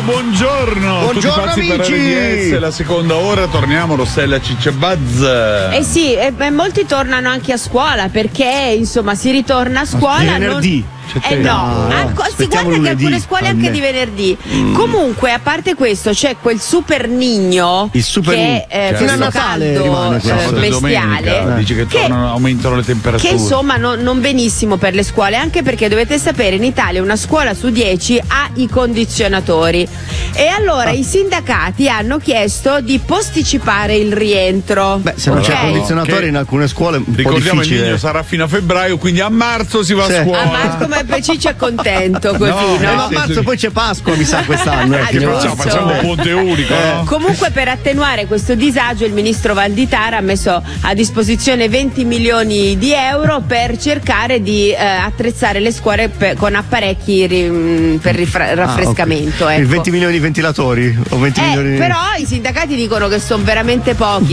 buongiorno. Tutti pazzi amici. Per RDS, la seconda ora torniamo, Rossella Cicciabazz. Eh sì, molti tornano anche a scuola perché insomma si ritorna a scuola. Di venerdì. Si guarda che alcune scuole anche di venerdì. Comunque, a parte questo, c'è quel super Nigno che fino a Natale rimane bestiale. Dice che aumentano le temperature. Che insomma non benissimo per le scuole, anche perché dovete sapere in Italia una scuola su 10 ha i condizionatori. E allora i sindacati hanno chiesto di posticipare il rientro. Beh, se non c'è condizionatore in alcune scuole un ricordiamo po' difficile. Il Nigno sarà fino a febbraio, quindi a marzo si va a scuola. A marzo come Ciccio è contento così, no? A marzo poi c'è Pasqua, mi sa, quest'anno. Facciamo un ponte unico. Comunque, per attenuare questo disagio, il ministro Valditara ha messo a disposizione 20 milioni di euro per cercare di attrezzare le scuole con apparecchi per raffrescamento. Okay. Ecco. Il 20 milioni di ventilatori o 20 milioni. Però i sindacati dicono che sono veramente pochi.